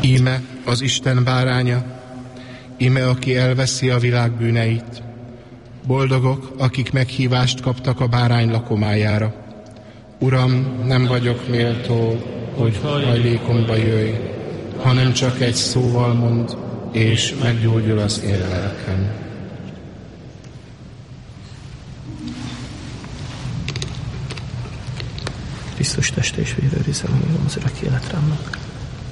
Íme az Isten báránya, íme aki elveszi a világ bűneit. Boldogok, akik meghívást kaptak a bárány lakomájára. Uram, nem vagyok méltó, hogy hajlékomba jöjj, hanem csak egy szóval mondd, és meggyógyul az én lelkem. Krisztus teste és vére őrizem az örök életrámnak.